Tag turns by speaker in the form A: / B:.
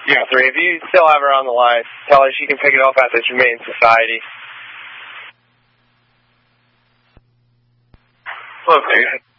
A: Yeah, 3. If you still have her on the line, tell her she can pick it up at the Humane Society.
B: Okay.